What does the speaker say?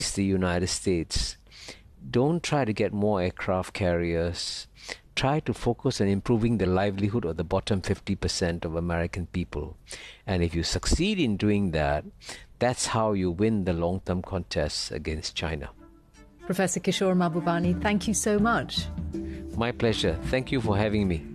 the United States, don't try to get more aircraft carriers. Try to focus on improving the livelihood of the bottom 50% of American people. And if you succeed in doing that, that's how you win the long-term contest against China. Professor Kishore Mahbubani, thank you so much. My pleasure. Thank you for having me.